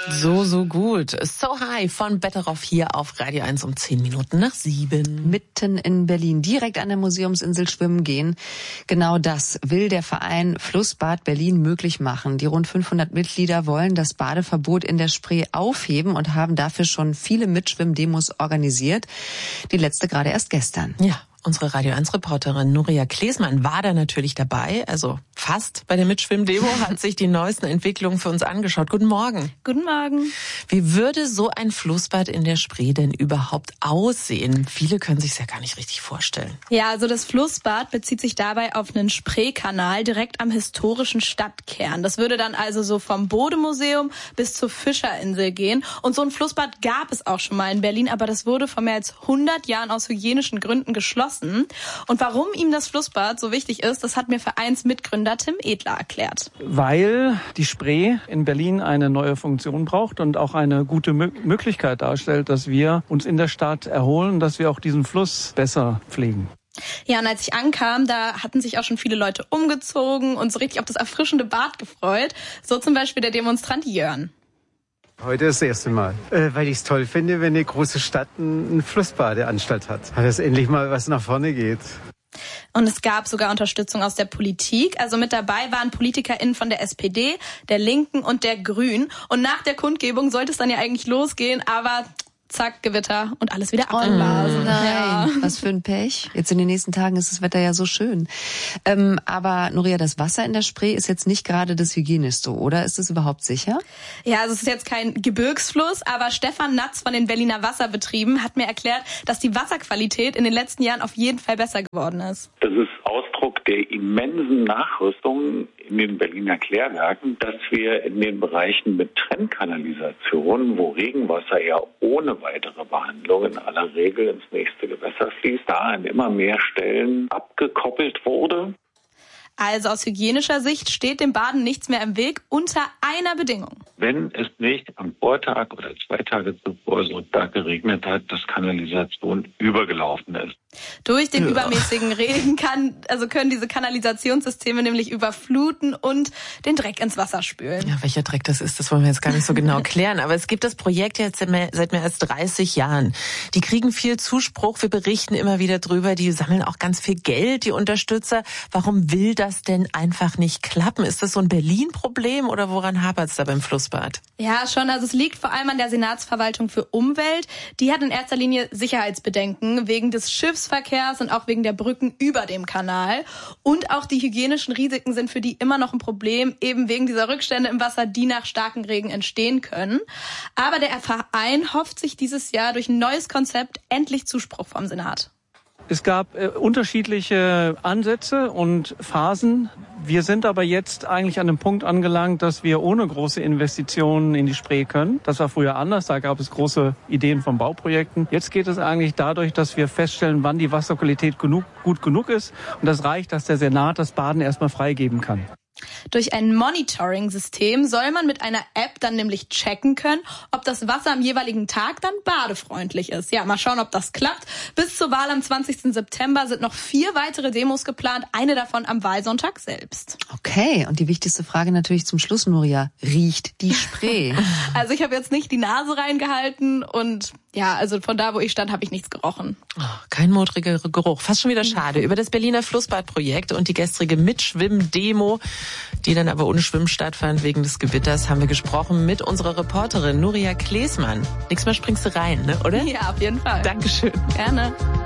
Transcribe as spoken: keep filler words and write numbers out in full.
So, so gut. So High von Better Off hier auf Radio eins um zehn Minuten nach sieben. Mitten in Berlin, direkt an der Museumsinsel schwimmen gehen. Genau das will der Verein Flussbad Berlin möglich machen. Die rund fünfhundert Mitglieder wollen das Badeverbot in der Spree aufheben und haben dafür schon viele Mitschwimmdemos organisiert. Die letzte gerade erst gestern. Ja. Unsere Radio eins Reporterin Nuria Klesmann war da natürlich dabei, also fast bei der Mitschwimmdemo, hat sich die neuesten Entwicklungen für uns angeschaut. Guten Morgen. Guten Morgen. Wie würde so ein Flussbad in der Spree denn überhaupt aussehen? Viele können sich es ja gar nicht richtig vorstellen. Ja, also das Flussbad bezieht sich dabei auf einen Spreekanal direkt am historischen Stadtkern. Das würde dann also so vom Bode-Museum bis zur Fischerinsel gehen. Und so ein Flussbad gab es auch schon mal in Berlin, aber das wurde vor mehr als hundert Jahren aus hygienischen Gründen geschlossen. Und warum ihm das Flussbad so wichtig ist, das hat mir Vereinsmitgründer Tim Edler erklärt. Weil die Spree in Berlin eine neue Funktion braucht und auch eine gute Möglichkeit darstellt, dass wir uns in der Stadt erholen, dass wir auch diesen Fluss besser pflegen. Ja, und als ich ankam, da hatten sich auch schon viele Leute umgezogen und so richtig auf das erfrischende Bad gefreut. So zum Beispiel der Demonstrant Jörn. Heute das erste Mal, äh, weil ich es toll finde, wenn eine große Stadt eine Flussbadeanstalt hat. Weil das endlich mal was nach vorne geht. Und es gab sogar Unterstützung aus der Politik. Also mit dabei waren PolitikerInnen von der S P D, der Linken und der Grünen. Und nach der Kundgebung sollte es dann ja eigentlich losgehen, aber zack, Gewitter und alles wieder abgeblasen. Oh nein, ja. Was für ein Pech. Jetzt in den nächsten Tagen ist das Wetter ja so schön. Ähm, aber Nuria, das Wasser in der Spree ist jetzt nicht gerade das hygienischste, oder? Ist es überhaupt sicher? Ja, also es ist jetzt kein Gebirgsfluss, aber Stefan Natz von den Berliner Wasserbetrieben hat mir erklärt, dass die Wasserqualität in den letzten Jahren auf jeden Fall besser geworden ist. Das ist Ausdruck der immensen Nachrüstung in den Berliner Klärwerken, dass wir in den Bereichen mit Trennkanalisation, wo Regenwasser ja ohne weitere Behandlung in aller Regel ins nächste Gewässer fließt, da an immer mehr Stellen abgekoppelt wurde. Also aus hygienischer Sicht steht dem Baden nichts mehr im Weg, unter einer Bedingung. Wenn es nicht am Vortag oder zwei Tage zuvor so stark geregnet hat, dass Kanalisation übergelaufen ist. Durch den ja. übermäßigen Regen kann, also können diese Kanalisationssysteme nämlich überfluten und den Dreck ins Wasser spülen. Ja, welcher Dreck das ist, das wollen wir jetzt gar nicht so genau klären. Aber es gibt das Projekt jetzt seit mehr als dreißig Jahren. Die kriegen viel Zuspruch, wir berichten immer wieder drüber, die sammeln auch ganz viel Geld, die Unterstützer. Warum will das denn einfach nicht klappen? Ist das so ein Berlin-Problem oder woran hapert es da beim Flussbad? Ja, schon. Also es liegt vor allem an der Senatsverwaltung für Umwelt. Die hat in erster Linie Sicherheitsbedenken wegen des Schiffsverkehrs und auch wegen der Brücken über dem Kanal. Und auch die hygienischen Risiken sind für die immer noch ein Problem, eben wegen dieser Rückstände im Wasser, die nach starkem Regen entstehen können. Aber der Verein hofft sich dieses Jahr durch ein neues Konzept endlich Zuspruch vom Senat. Es gab äh, unterschiedliche Ansätze und Phasen. Wir sind aber jetzt eigentlich an dem Punkt angelangt, dass wir ohne große Investitionen in die Spree können. Das war früher anders, da gab es große Ideen von Bauprojekten. Jetzt geht es eigentlich dadurch, dass wir feststellen, wann die Wasserqualität genug, gut genug ist. Und das reicht, dass der Senat das Baden erstmal freigeben kann. Durch ein Monitoring-System soll man mit einer App dann nämlich checken können, ob das Wasser am jeweiligen Tag dann badefreundlich ist. Ja, mal schauen, ob das klappt. Bis zur Wahl am zwanzigsten September sind noch vier weitere Demos geplant, eine davon am Wahlsonntag selbst. Okay, und die wichtigste Frage natürlich zum Schluss, Nuria. Riecht die Spree? Also ich habe jetzt nicht die Nase reingehalten und ja, also von da, wo ich stand, habe ich nichts gerochen. Oh, kein modriger Geruch. Fast schon wieder schade. Über das Berliner Flussbadprojekt und die gestrige Mitschwimm-Demo, die dann aber ohne Schwimmen stattfand wegen des Gewitters, haben wir gesprochen mit unserer Reporterin Nuria Klesmann. Nächstes Mal springst du rein, ne, oder? Ja, auf jeden Fall. Dankeschön. Gerne.